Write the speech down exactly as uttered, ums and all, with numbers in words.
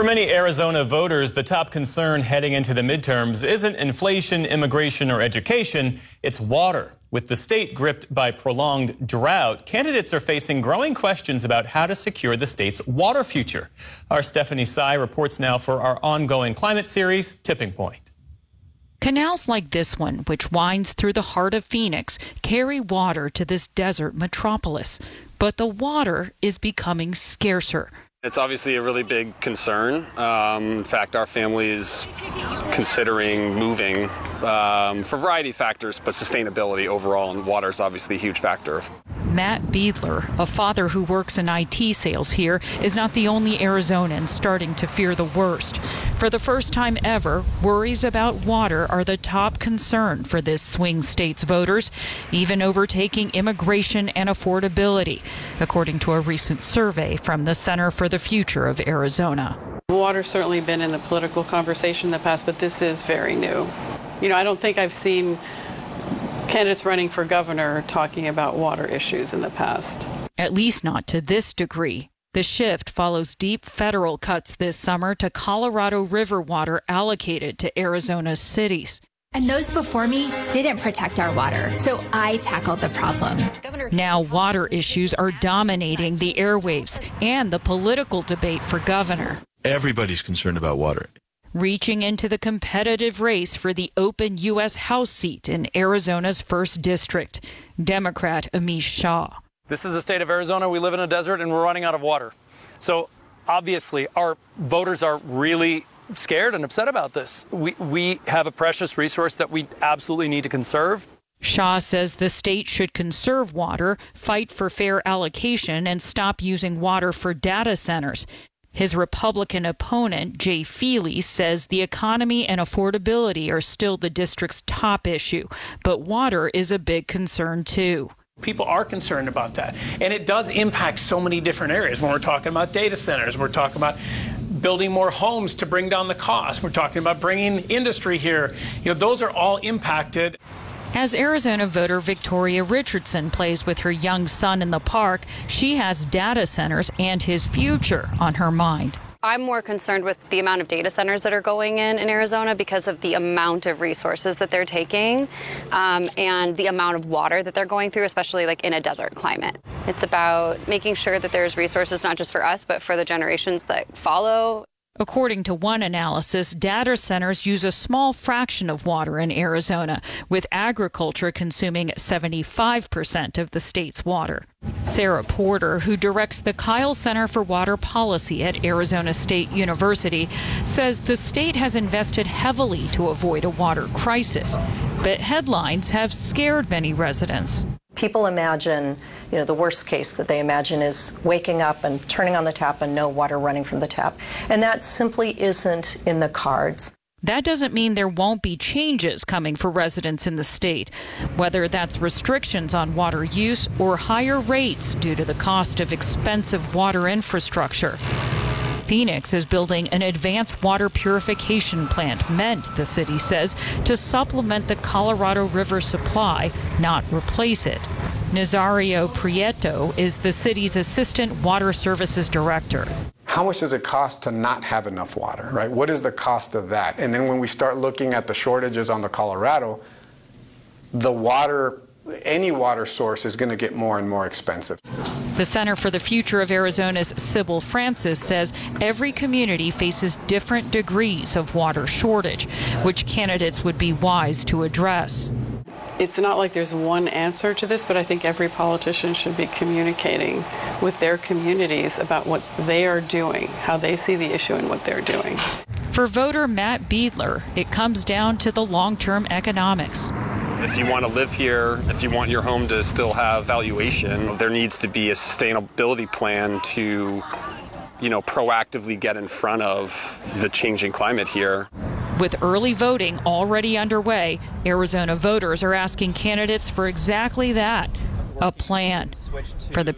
For many Arizona voters, the top concern heading into the midterms isn't inflation, immigration, or education, it's water. With the state gripped by prolonged drought, candidates are facing growing questions about how to secure the state's water future. Our Stephanie Sy reports now for our ongoing climate series, Tipping Point. Canals like this one, which winds through the heart of Phoenix, carry water to this desert metropolis. But the water is becoming scarcer. It's obviously a really big concern. Um, in fact, our family is considering moving um, for a variety of factors, but sustainability overall, and water is obviously a huge factor. Matt Biedler, a father who works in I T sales here, is not the only Arizonan starting to fear the worst. For the first time ever, worries about water are the top concern for this swing state's voters, even overtaking immigration and affordability, according to a recent survey from the Center for the Future of Arizona. Water's certainly been in the political conversation in the past, but this is very new. You know, I don't think I've seen candidates running for governor talking about water issues in the past. At least not to this degree. The shift follows deep federal cuts this summer to Colorado River water allocated to Arizona's cities. And those before me didn't protect our water, so I tackled the problem. Now water issues are dominating the airwaves and the political debate for governor. Everybody's concerned about water. Reaching into the competitive race for the open U S House seat in Arizona's first district, Democrat Amish Shah. This is the state of Arizona. We live in a desert and we're running out of water. So obviously our voters are really scared and upset about this. We, we have a precious resource that we absolutely need to conserve. Shah says the state should conserve water, fight for fair allocation, and stop using water for data centers. His Republican opponent, Jay Feely, says the economy and affordability are still the district's top issue, but water is a big concern too. People are concerned about that, and it does impact so many different areas. When we're talking about data centers, we're talking about building more homes to bring down the cost. We're talking about bringing industry here. You know, those are all impacted. As Arizona voter Victoria Richardson plays with her young son in the park, she has data centers and his future on her mind. I'm more concerned with the amount of data centers that are going in in Arizona because of the amount of resources that they're taking um, and the amount of water that they're going through, especially like in a desert climate. It's about making sure that there's resources not just for us, but for the generations that follow. According to one analysis, data centers use a small fraction of water in Arizona, with agriculture consuming seventy-five percent of the state's water. Sarah Porter, who directs the Kyle Center for Water Policy at Arizona State University, says the state has invested heavily to avoid a water crisis, but headlines have scared many residents. People imagine, you know, the worst case that they imagine is waking up and turning on the tap and no water running from the tap. And that simply isn't in the cards. That doesn't mean there won't be changes coming for residents in the state, whether that's restrictions on water use or higher rates due to the cost of expensive water infrastructure. Phoenix is building an advanced water purification plant meant, the city says, to supplement the Colorado River supply, not replace it. Nazario Prieto is the city's assistant water services director. How much does it cost to not have enough water, right? What is the cost of that? And then when we start looking at the shortages on the Colorado, the water, any water source is going to get more and more expensive. The Center for the Future of Arizona's Sybil Francis says every community faces different degrees of water shortage, which candidates would be wise to address. It's not like there's one answer to this, but I think every politician should be communicating with their communities about what they are doing, how they see the issue and what they're doing. For voter Matt Biedler, it comes down to the long-term economics. If you want to live here, if you want your home to still have valuation, there needs to be a sustainability plan to, you know, proactively get in front of the changing climate here. With early voting already underway, Arizona voters are asking candidates for exactly that, a plan. For the